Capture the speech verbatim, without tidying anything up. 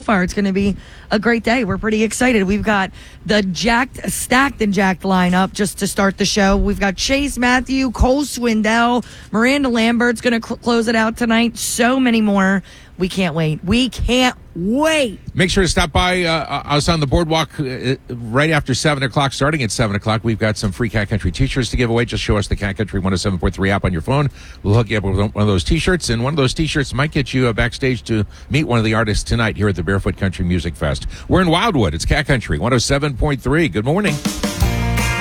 far. It's going to be a great day. We're pretty excited. We've got the jacked, stacked and jacked lineup just to start the show. We've got Chase Matthew, Cole Swindell, Miranda Lambert's going to cl- close it out tonight. So many more. We can't wait. We can't wait. Make sure to stop by uh, us on the boardwalk uh, right after seven o'clock, starting at seven o'clock. We've got some free Cat Country t-shirts to give away. Just show us the Cat Country one oh seven point three app on your phone. We'll hook you up with one of those t-shirts, and one of those t-shirts might get you uh, backstage to meet one of the artists tonight here at the Barefoot Country Music Fest. We're in Wildwood. It's Cat Country one oh seven point three. Good morning.